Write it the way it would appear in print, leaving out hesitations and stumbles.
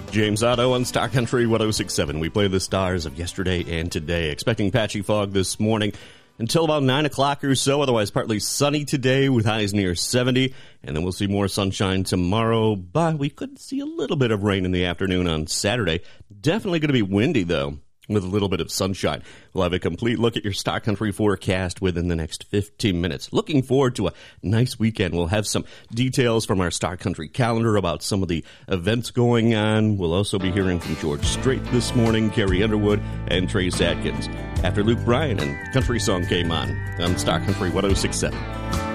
James Otto on Star Country 106.7. We play the stars of yesterday and today. Expecting patchy fog this morning until about 9 o'clock or so. Otherwise, partly sunny today with highs near 70. And then we'll see more sunshine tomorrow. But we could see a little bit of rain in the afternoon on Saturday. Definitely going to be windy, though, with a little bit of sunshine. We'll have a complete look at your Star Country forecast within the next 15 minutes. Looking forward to a nice weekend. We'll have some details from our Star Country calendar about some of the events going on. We'll also be hearing from George Strait this morning, Carrie Underwood, and Trace Adkins. After Luke Bryan and Country Song came on Star Country 106.7.